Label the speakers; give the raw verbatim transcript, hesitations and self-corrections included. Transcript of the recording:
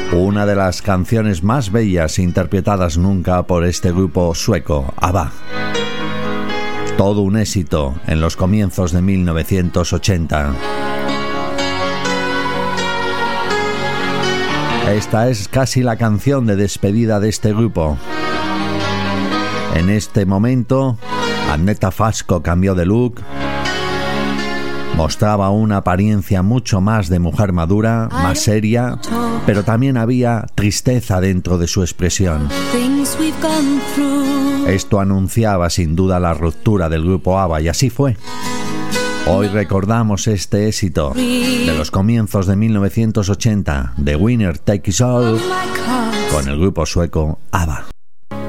Speaker 1: Una de las canciones más bellas interpretadas nunca por este grupo sueco, ABBA. Todo un éxito en los comienzos de mil novecientos ochenta. Esta es casi la canción de despedida de este grupo. En este momento, Agneta Fältskog cambió de look. Mostraba una apariencia mucho más de mujer madura, más seria, pero también había tristeza dentro de su expresión. Esto anunciaba sin duda la ruptura del grupo ABBA, y así fue. Hoy recordamos este éxito de los comienzos de mil novecientos ochenta, The Winner Takes It All, con el grupo sueco ABBA.